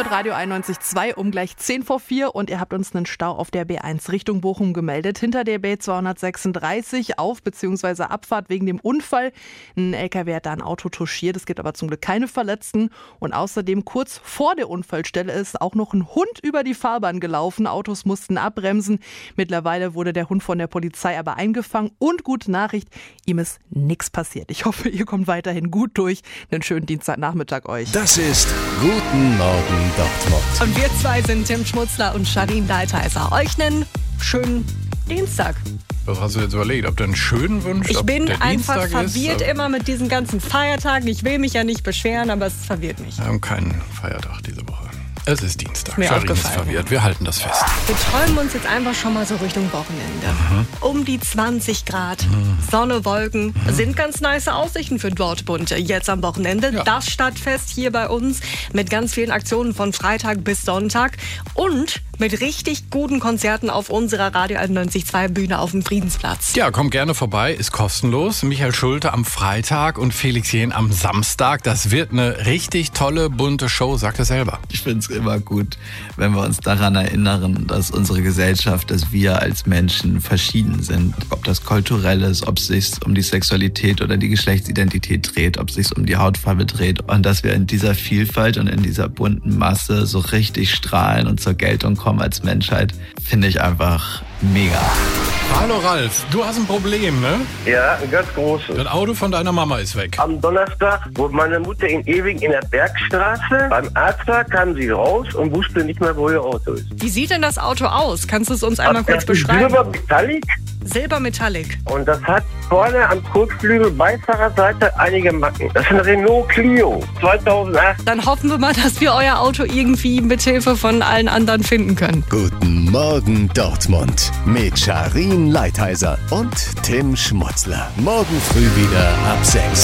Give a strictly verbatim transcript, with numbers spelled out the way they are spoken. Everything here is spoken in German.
hört Radio einundneunzig Komma zwei um gleich zehn vor vier und ihr habt uns einen Stau auf der B eins Richtung Bochum gemeldet. Hinter der B zweihundertsechsunddreißig auf bzw. Abfahrt wegen dem Unfall. Ein L K W hat da ein Auto touchiert, es gibt aber zum Glück keine Verletzten. Und außerdem kurz vor der Unfallstelle ist auch noch ein Hund über die Fahrbahn gelaufen. Autos mussten abbremsen. Mittlerweile wurde der Hund von der Polizei aber eingefangen. Und gute Nachricht, ihm ist nichts passiert. Ich hoffe, ihr kommt weiterhin gut durch. Einen schönen Dienstagnachmittag euch. Das ist Guten Morgen Dortmund. Und wir zwei sind Tim Schmutzler und Charlene Leitheiser. Euch einen schönen Dienstag. Was hast du jetzt überlegt? Ob du einen schönen wünschst? Ich ob bin der einfach Dienstag verwirrt ist? immer mit diesen ganzen Feiertagen. Ich will mich ja nicht beschweren, aber es verwirrt mich. Wir haben keinen Feiertag diese Woche. Es ist Dienstag. Mir Charlene ist aufgefallen. verwirrt. Wir halten das fest. Wir träumen uns jetzt einfach schon mal so Richtung Wochenende. Mhm. Um die zwanzig Grad, Sonne, Wolken, Mhm. sind ganz nice Aussichten für Dortmund. Jetzt am Wochenende, Ja. das Stadtfest hier bei uns mit ganz vielen Aktionen von Freitag bis Sonntag und mit richtig guten Konzerten auf unserer Radio einundneunzig Komma zwei Bühne auf dem Friedensplatz. Ja, komm gerne vorbei, ist kostenlos. Michael Schulte am Freitag und Felix Jähn am Samstag. Das wird eine richtig tolle, bunte Show, sagt er selber. Ich finde es immer gut, wenn wir uns daran erinnern, dass unsere Gesellschaft, dass wir als Menschen verschieden sind. Ob das kulturell ist, ob es sich um die Sexualität oder die Geschlechtsidentität dreht, ob es sich um die Hautfarbe dreht. Und dass wir in dieser Vielfalt und in dieser bunten Masse so richtig strahlen und zur Geltung kommen als Menschheit, finde ich einfach mega. Hallo Ralf, du hast ein Problem, ne? Ja, ein ganz großes. Das Auto von deiner Mama ist weg. Am Donnerstag wurde meine Mutter in Ewing in der Bergstraße. Beim Arzt war, kam sie raus und wusste nicht mehr, wo ihr Auto ist. Wie sieht denn das Auto aus? Kannst du es uns einmal kurz Das ist beschreiben? Silber Metallic Silbermetallic. und das hat vorne am Kotflügel Beifahrerseite einige Macken. Das ist ein Renault Clio zweitausendacht. Dann hoffen wir mal, dass wir euer Auto irgendwie mithilfe von allen anderen finden können. Guten Morgen Dortmund mit Charlene Leitheiser und Tim Schmutzler. Morgen früh wieder ab sechs.